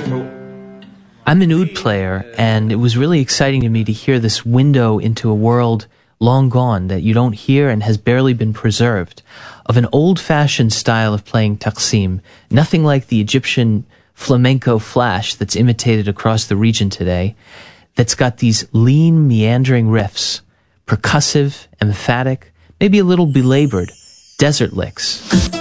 I'm an oud player, and it was really exciting to me to hear this window into a world long gone that you don't hear and has barely been preserved, of an old-fashioned style of playing taqsim, nothing like the Egyptian flamenco flash that's imitated across the region today, that's got these lean, meandering riffs, percussive, emphatic, maybe a little belabored, desert licks.